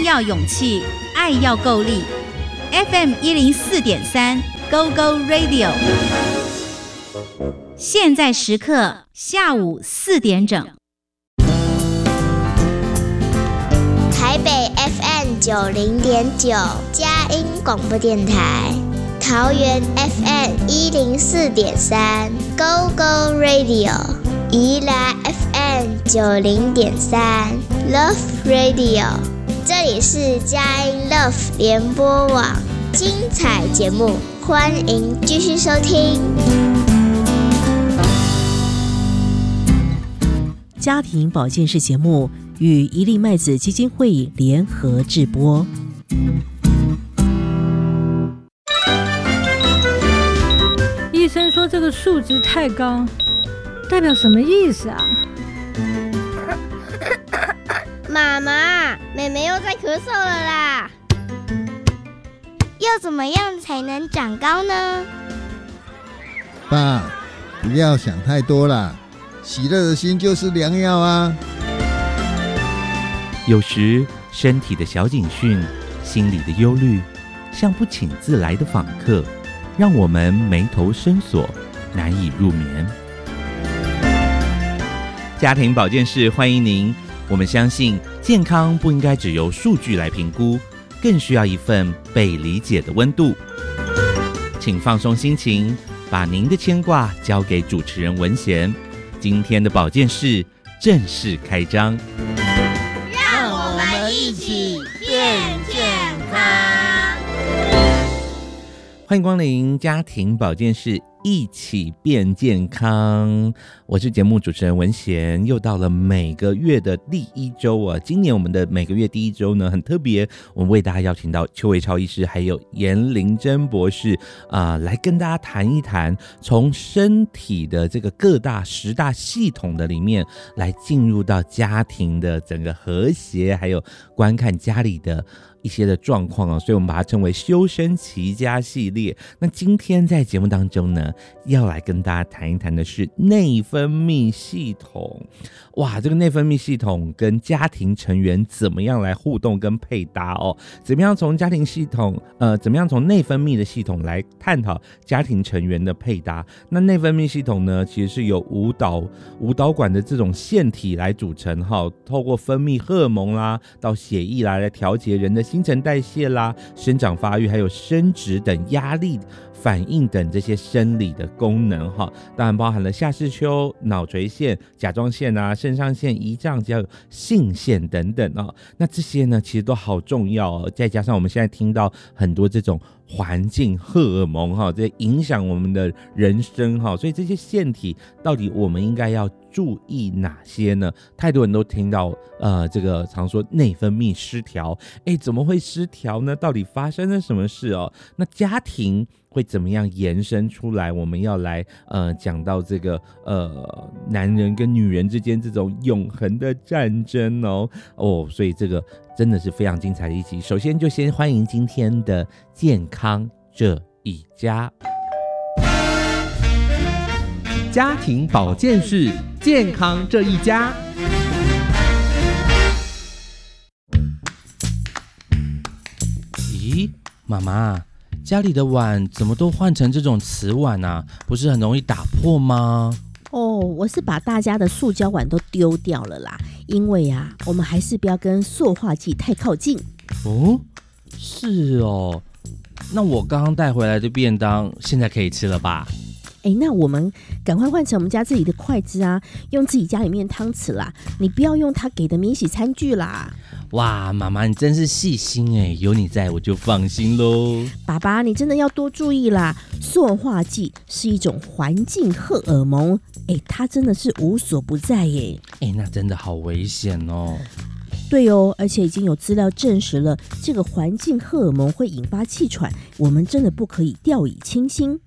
要勇气，爱要够力。FM 104.3 Go Go Radio， 现在时刻下午4点整。 台北 FM 90.9佳音广播电台，桃园 FM 104.3 Go Go Radio， 宜兰 FM 90.3 Love Radio， 这里是佳音 Love 联播网，精彩节目，欢迎继续收听。 家庭保健室节目与一粒麦子基金会联合制播。 医生说这个数值太高，代表什么意思啊？ 妈妈，妹妹又在咳嗽了啦！要怎么样才能长高呢？ 爸，不要想太多啦，喜乐的心就是良药啊。 有时身体的小警讯，心里的忧虑，像不请自来的访客，让我们眉头深锁，难以入眠。家庭保健室欢迎您，我们相信健康不应该只由数据来评估，更需要一份被理解的温度。请放松心情，把您的牵挂交给主持人文贤。今天的保健室正式开张， 让我们一起变健康。 欢迎光临家庭保健室，一起变健康。我是节目主持人文贤，又到了每个月的第一周啊。今年我们的每个月第一周呢很特别，我们为大家邀请到邱维超医师还有颜玲珍博士来跟大家谈一谈，从身体的这个各大10大系统的里面来进入到家庭的整个和谐，还有观看家里的一些的状况啊，所以我们把它称为修身齐家系列。那今天在节目当中呢，要来跟大家谈一谈的是内分泌系统。哇，这个内分泌系统跟家庭成员怎么样来互动跟配搭哦？怎么样从家庭系统怎么样从内分泌的系统来探讨家庭成员的配搭？那内分泌系统呢，其实是由五导管的这种腺体来组成哈，透过分泌荷尔蒙啦，到血液啦，来调节人的新陈代谢啦、生长发育，还有生殖等压力反应等这些生理的功能哈，当然包含了下视丘、脑垂腺、甲状腺啊、肾上腺、胰脏、还有性腺等等啊。那这些呢，其实都好重要哦。再加上我们现在听到很多这种环境荷尔蒙哈，这影响我们的人生哈，所以这些腺体到底我们应该要注意哪些呢？太多人都听到这个常说内分泌失调，怎么会失调呢？到底发生了什么事哦？那家庭会怎么样延伸出来？我们要来讲到这个男人跟女人之间这种永恒的战争哦，所以这个真的是非常精彩的一集。首先就先欢迎今天的健康这一家， 家庭保健室，健康这一家。 咦，妈妈，家里的碗怎么都换成这种瓷碗啊？不是很容易打破吗？ 我是把大家的塑胶碗都丢掉了啦，因为我们还是不要跟塑化剂太靠近。 哦，是哦，那我刚刚带回来的便当现在可以吃了吧？ 那我们赶快换成我们家自己的筷子啊，用自己家里面汤匙啦，你不要用他给的免洗餐具啦。 哇，妈妈你真是细心有你在我就放心咯。 爸爸你真的要多注意啦，塑化剂是一种环境荷尔蒙，它真的是无所不在耶。 那真的好危险哦。 对哦，而且已经有资料证实了，这个环境荷尔蒙会引发气喘，我们真的不可以掉以轻心。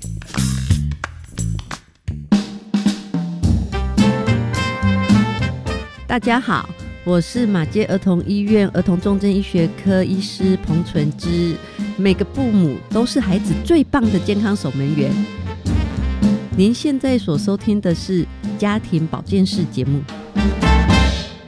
大家好，我是马偕儿童医院儿童重症医学科医师彭纯芝。每个父母都是孩子最棒的健康守门员。您现在所收听的是家庭保健室节目。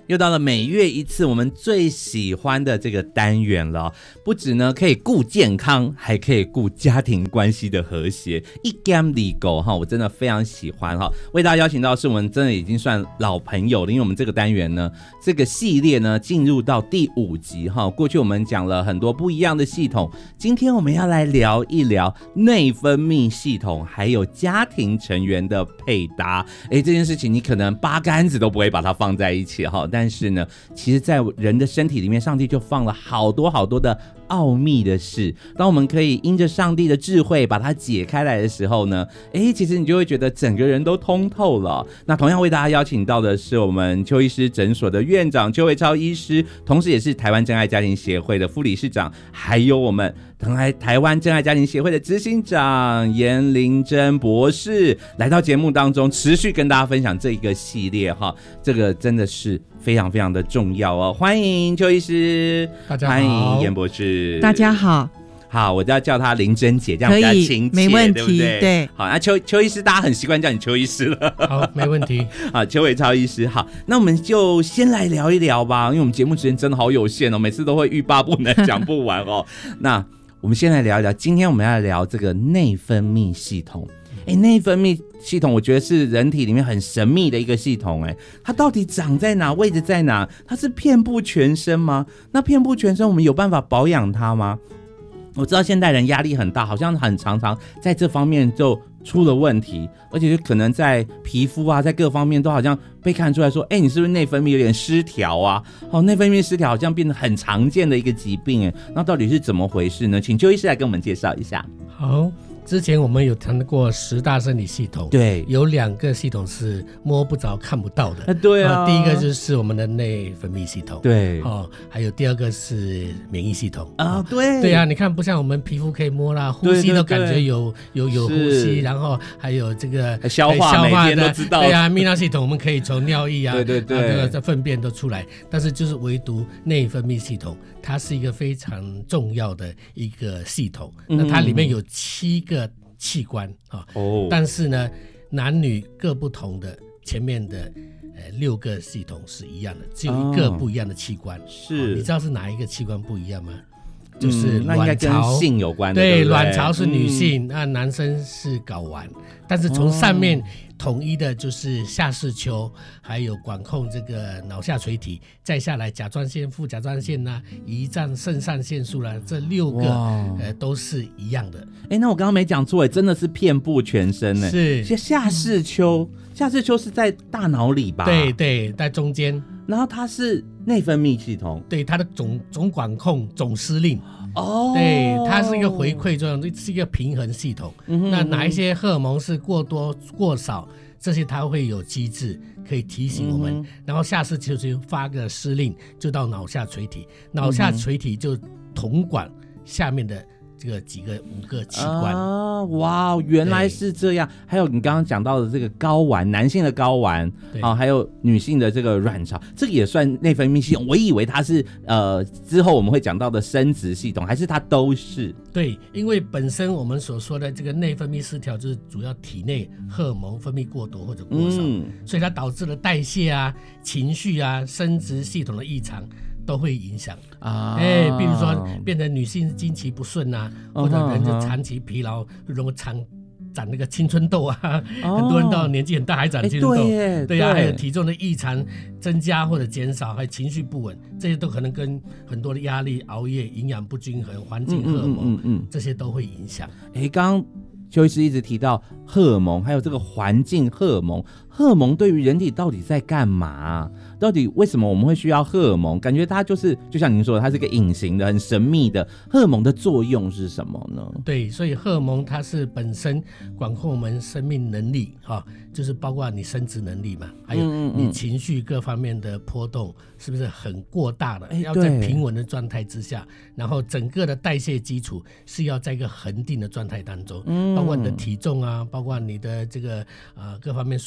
又到了每月一次我们最喜欢的这个单元了，不止呢可以顾健康，还可以顾家庭关系的和谐，一 game 里狗哈，我真的非常喜欢哈。为大家邀请到是我们真的已经算老朋友了，因为我们这个单元呢，这个系列呢进入到第5集哈。过去我们讲了很多不一样的系统，今天我们要来聊一聊内分泌系统，还有家庭成员的配搭。这件事情你可能八竿子都不会把它放在一起哈。但是呢，其实在人的身体里面，上帝就放了好多好多的奥秘的事。当我们可以因着上帝的智慧把它解开来的时候呢，其实你就会觉得整个人都通透了。那同样为大家邀请到的是我们邱医师诊所的院长邱维超医师，同时也是台湾真爱家庭协会的副理事长，还有我们台湾真爱家庭协会的执行长严玲珍博士，来到节目当中持续跟大家分享这一个系列哈。这个真的是非常非常的重要哦。欢迎邱医师， 大家好， 欢迎严博士， 大家好。 好，我就要叫她玲珍姐，这样比较亲切， 没问题， 对不对？ 对。 好，那邱医师，大家很习惯叫你邱医师了。 好，没问题。 好，邱维超医师，好，那我们就先来聊一聊吧，因为我们节目时间真的好有限哦，每次都会欲罢不能，讲不完哦。那我们先来聊一聊，今天我们要聊这个内分泌系统。内分泌系统我觉得是人体里面很神秘的一个系统，它到底长在哪，位置在哪？它是遍布全身吗？那遍布全身我们有办法保养它吗？我知道现代人压力很大，好像很常在这方面就出了问题，而且就可能在皮肤啊，在各方面都好像被看出来说，你是不是内分泌有点失调啊？内分泌失调好像变得很常见的一个疾病，那到底是怎么回事呢？请邱医师来跟我们介绍一下。 好，之前我们有谈过10大生理系统， 对， 有2个系统是摸不着看不到的， 对啊， 第一个就是我们的内分泌系统， 对， 还有第2个是免疫系统啊，对啊，你看不像我们皮肤可以摸啦，呼吸都感觉有呼吸，然后还有这个消化每天都知道， 对啊，泌尿系统我们可以从尿液啊， 对， 这粪便都出来，但是就是唯独内分泌系统，它是一个非常重要的一个系统，那它里面有7个器官但是呢，男女各不同的，前面的6个系统是一样的，只有1个不一样的器官。是，你知道是哪一个器官不一样吗？就是那应该跟性有关的， 对，卵巢是女性，那男生是睾丸，但是从上面统一的就是下视丘，还有管控这个脑下垂体，再下来甲状腺、副甲状腺啊、胰脏、肾上腺素啦，这6个都是一样的。 那我刚刚没讲错，真的是遍布全身呢。 是下视丘，下视丘是在大脑里吧？ 对，在中间。 然后它是内分泌系统， 对，它的总管控、总司令。对，它是一个回馈作用，是一个平衡系统。那哪一些荷尔蒙是过多、过少，这些它会有机制可以提醒我们。然后下视丘就发个施令，就到脑下垂体，脑下垂体就统管下面的这个5个器官。 哇，原来是这样。还有你刚刚讲到的这个睾丸，男性的睾丸还有女性的这个卵巢，这个也算内分泌系统。我以为它是之后我们会讲到的生殖系统，还是它都是？ 对，因为本身我们所说的这个内分泌失调，就是主要体内荷尔蒙分泌过多或者过少，所以它导致了代谢啊、情绪啊、生殖系统的异常。都会影响比如说变成女性经期不顺啊，或者人就长期疲劳，容易长那个青春痘啊，很多人到年纪很大还长青春痘，对啊，还有体重的异常增加或者减少，还有情绪不稳，这些都可能跟很多的压力、熬夜、营养不均衡、环境荷尔蒙，这些都会影响。 刚邱医师一直提到荷尔蒙，还有这个环境荷尔蒙，荷尔蒙对于人体到底在干嘛？到底为什么我们会需要荷尔蒙？感觉它就是就像您说的，它是个隐形的、很神秘的。荷尔蒙的作用是什么呢？ 对，所以荷尔蒙它是本身管控我们生命能力就是包括你生殖能力嘛，还有你情绪各方面的波动是不是很过大了？要在平稳的状态之下，然后整个的代谢基础是要在一个恒定的状态当中，包括你的体重啊，包括你的这个各方面睡眠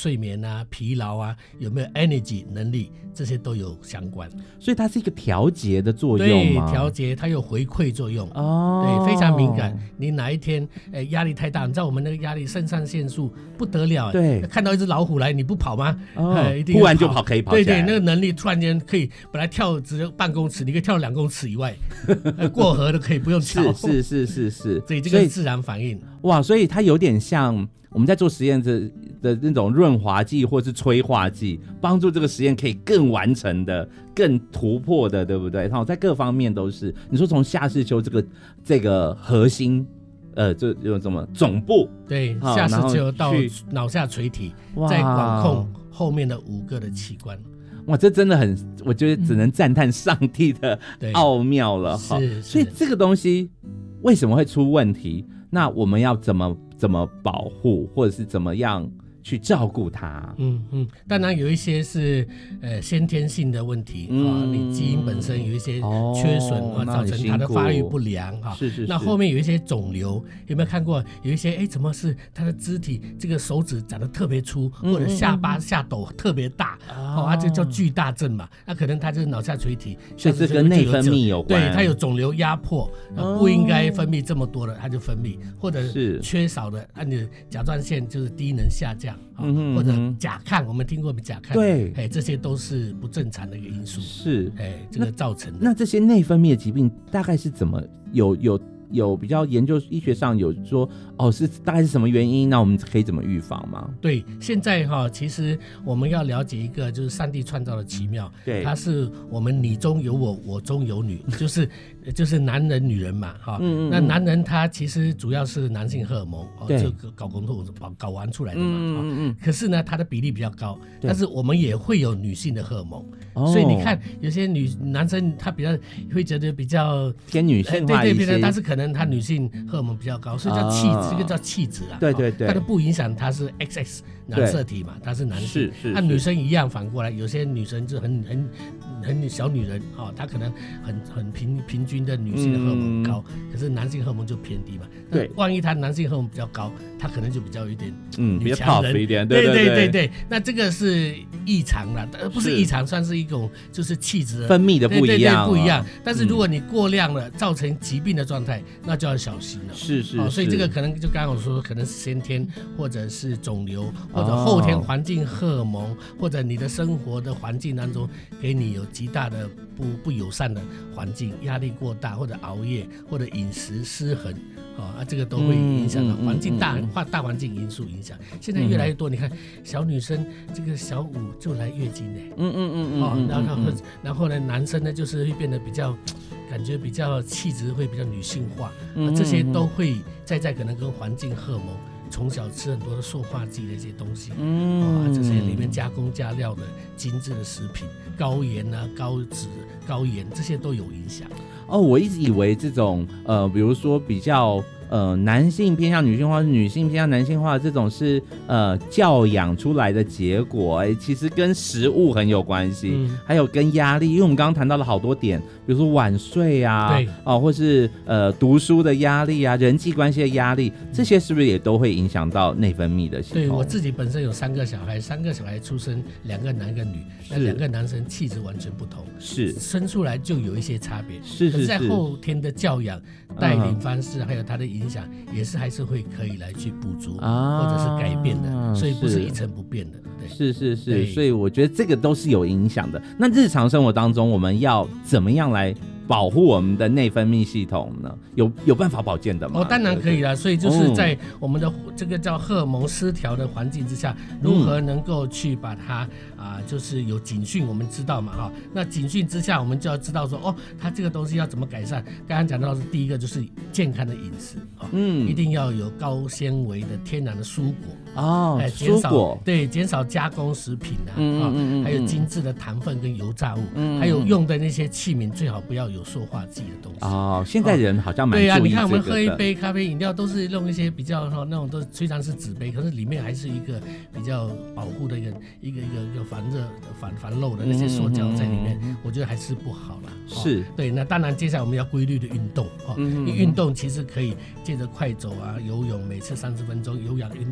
眠啊、疲劳啊，有没有 energy 能力，这些都有相关。 所以它是一个调节的作用吗？ 对，调节，它有回馈作用。 哦， 对，非常敏感。你哪一天压力太大，你知道我们那个压力肾上腺素不得了， 对， 看到一只老虎来，你不跑吗？一定突然就跑，可以跑起来。 对对，那个能力突然间可以，本来跳只有半公尺，你可以跳2公尺以外，过河都可以不用跳。 是， 所以这个是自然反应。 哇，所以它有点像我们在做实验的那种润滑剂或是催化剂，帮助这个实验可以更完成的、更突破的，对不对？然后在各方面都是。你说从夏视丘这个核心，就有什么总部， 对，夏视丘到脑下垂体，再管控后面的5个的器官。 哇，这真的很，我觉得只能赞叹上帝的奥妙了哈。所以这个东西为什么会出问题？那我们要怎么保护，或者是怎么样去照顾它？ 当然有一些是先天性的问题你基因本身有一些缺损造成它的发育不良是。 那后面有一些肿瘤，有没有看过？有一些怎么是它的肢体这个手指长得特别粗，或者下巴下斗特别大，它就叫巨大症嘛。那可能它就是脑下垂体， 所以这跟内分泌有关。 对，它有肿瘤压迫，不应该分泌这么多的，它就分泌，或者是缺少的，你的甲状腺就是低能下降。或者甲亢，我们听过甲亢， 对， 这些都是不正常的一个因素， 是， 这个造成的。 那这些内分泌的疾病大概是怎么有比较研究医学上有说是大概是什么原因？那我们可以怎么预防吗？ 对，现在其实我们要了解一个就是上帝创造的奇妙，对，它是我们你中有我，我中有女，就是男人女人嘛那男人他其实主要是男性荷尔蒙就睾丸酮睾丸出来的嘛可是呢它的比例比较高，但是我们也会有女性的荷尔蒙所以你看有些男生他比较会觉得比较偏女性化一些， 对，但是可能他女性荷尔蒙比较高，所以叫气质，这个叫气质啊。 对， 它都不影响他是 XX 染色体嘛，他是男性。是。女生一样，反过来，有些女生就很小女人她可能很平均的女性的荷尔蒙高，可是男性荷尔蒙就偏低嘛。对。万一他男性荷尔蒙比较高，他可能就比较有一点女强人比较 tough 一点。对。 那这个是异常啦，不是异常，算是一种就是气质分泌的不一样， 不一样。但是如果你过量了，造成疾病的状态，那就要小心了。 是。 所以这个可能就刚刚我说，可能是先天，或者是肿瘤，或者后天环境荷尔蒙，或者你的生活的环境当中给你有极大的不友善的环境，压力过大，或者熬夜，或者饮食失衡。这个都会影响到环境大环境因素影响。现在越来越多，你看小女生这个小5就来月经然后呢，男生呢就是会变得比较感觉比较气质会比较女性化，这些都会在可能跟环境荷尔蒙。从小吃很多的塑化剂的一些东西，这些里面加工加料的精致的食品，高盐啊、高脂、高盐，这些都有影响。 我一直以为这种比如说比较男性偏向女性化，女性偏向男性化，这种是教养出来的结果，其实跟食物很有关系，还有跟压力，因为我们刚刚谈到了好多点，比如说晚睡啊，或是读书的压力啊，人际关系的压力，这些是不是也都会影响到内分泌的系统？ 对，我自己本身有3个小孩，3个小孩出生2个男1个女，那2个男生气质完全不同，是生出来就有一些差别，可是在后天的教养、带领方式，还有他的影响，也是还是会可以来去补足或者是改变的，所以不是一成不变的。 是，所以我觉得这个都是有影响的。那日常生活当中，我们要怎么样来保护我们的内分泌系统呢？有办法保健的吗？ 当然可以啦。所以就是在我们的这个叫荷尔蒙失调的环境之下，如何能够去把它就是有警讯，我们知道嘛那警讯之下，我们就要知道说它这个东西要怎么改善。刚刚讲到的是第一个就是健康的饮食一定要有高纤维的天然的蔬果减少加工食品还有精致的糖分跟油炸物还有用的那些器皿最好不要有塑化剂的东西现在人好像蛮注意这个的。 对你看我们喝一杯咖啡饮料都是用一些比较那种都虽然是纸杯，可是里面还是一个比较保护的一个防热防漏的那些塑胶在里面，我觉得还是不好啦。 是对。那当然接下来我们要规律的运动运动其实可以借着快走啊、游泳，每次30分钟有氧运动啦，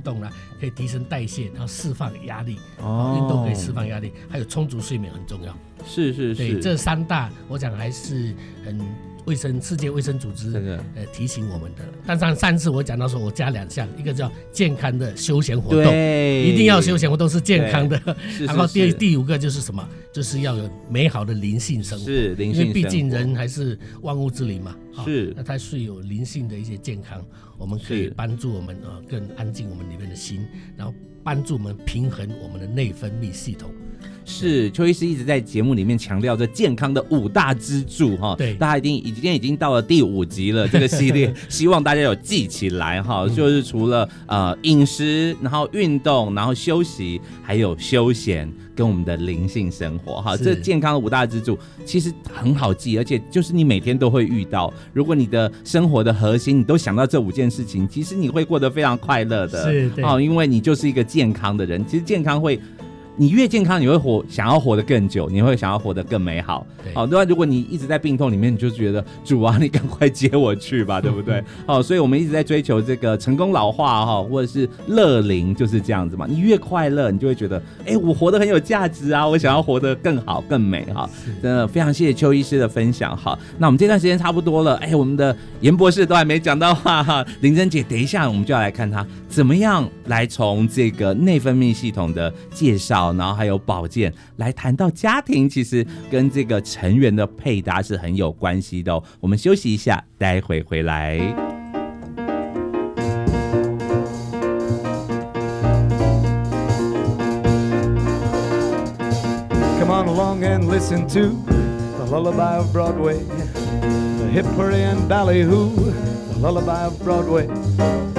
可以提升代谢，然后释放压力。运动可以释放压力，还有充足睡眠很重要。 是是是， 对，这3大我讲还是很世界卫生组织提醒我们的。但上次我讲到说，我加2项，一个叫健康的休闲活动，一定要休闲活动是健康的。然后第5个就是什么？就是要有美好的灵性生活，是灵性生活，因为毕竟人还是万物之灵嘛。是，那它是有灵性的一些健康，我们可以帮助我们更安静我们里面的心，然后帮助我们平衡我们的内分泌系统。 是，邱医师一直在节目里面强调着健康的5大支柱哈，对，大家今天已经到了第5集了，这个系列希望大家有记起来哈，就是除了饮食，然后运动，然后休息，还有休闲跟我们的灵性生活哈，这健康的5大支柱其实很好记，而且就是你每天都会遇到，如果你的生活的核心你都想到这5件事情，其实你会过得非常快乐的，是，因为你就是一个健康的人，其实健康会。你越健康，你会想要活得更久，你会想要活得更美好。好，对吧？如果你一直在病痛里面，你就觉得主啊，你赶快接我去吧，对不对？好，所以我们一直在追求这个成功老化哈，或者是乐龄，就是这样子嘛。你越快乐，你就会觉得，我活得很有价值啊，我想要活得更好、更美哈。真的非常谢谢邱医师的分享哈。那我们这段时间差不多了，我们的严博士都还没讲到话哈。林珍姐，等一下我们就要来看她怎么样来从这个内分泌系统的介绍。然后还有保健，来谈到家庭，其实跟这个成员的配搭是很有关系的我们休息一下，待会回来。Come on along and listen to the lullaby of Broadway, the hip hurry and ballyhoo, the lullaby of Broadway.